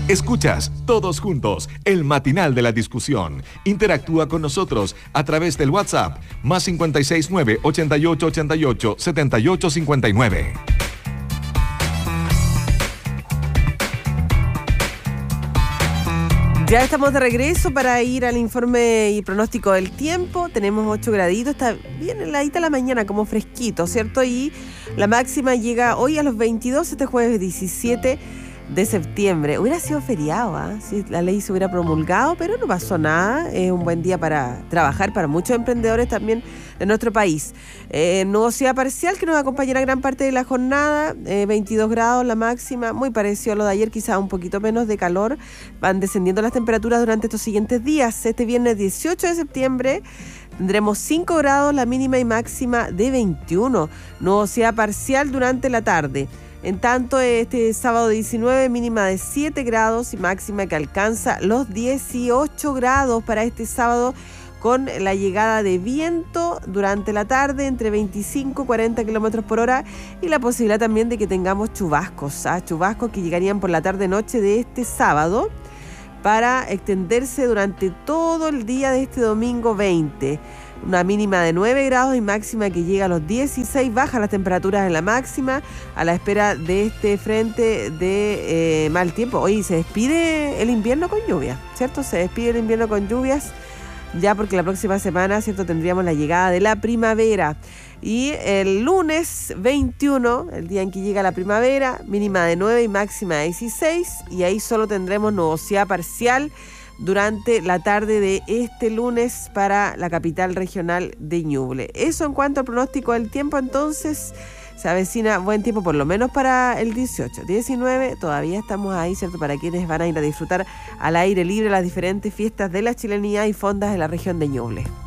Escuchas Todos Juntos, el matinal de la discusión. Interactúa con nosotros a través del WhatsApp, más 569-8888-7859. Ya estamos de regreso para ir al informe y pronóstico del tiempo. Tenemos 8 graditos, está bien heladita la mañana, como fresquito, ¿cierto? Y la máxima llega hoy a los 22, este jueves 17 de septiembre. Hubiera sido feriado, si la ley se hubiera promulgado, pero no pasó nada. Es un buen día para trabajar para muchos emprendedores también de nuestro país. Nubosidad parcial que nos acompañará gran parte de la jornada, 22 grados la máxima, muy parecido a lo de ayer, quizá un poquito menos de calor. Van descendiendo las temperaturas durante estos siguientes días. Este viernes 18 de septiembre tendremos 5 grados la mínima y máxima de 21. Nubosidad parcial durante la tarde. En tanto, este sábado 19, mínima de 7 grados y máxima que alcanza los 18 grados para este sábado, con la llegada de viento durante la tarde entre 25 y 40 kilómetros por hora y la posibilidad también de que tengamos chubascos, chubascos que llegarían por la tarde-noche de este sábado para extenderse durante todo el día de este domingo 20. Una mínima de 9 grados y máxima que llega a los 16, baja las temperaturas en la máxima a la espera de este frente de mal tiempo. Hoy se despide el invierno con lluvias, ¿cierto? Se despide el invierno con lluvias, ya porque la próxima semana, ¿cierto?, tendríamos la llegada de la primavera. Y el lunes 21, el día en que llega la primavera, mínima de 9 y máxima de 16, y ahí solo tendremos nubosidad parcial durante la tarde de este lunes para la capital regional de Ñuble. Eso en cuanto al pronóstico del tiempo. Entonces se avecina buen tiempo, por lo menos para el 18, 19, todavía estamos ahí, ¿cierto?, para quienes van a ir a disfrutar al aire libre las diferentes fiestas de la chilenidad y fondas de la región de Ñuble.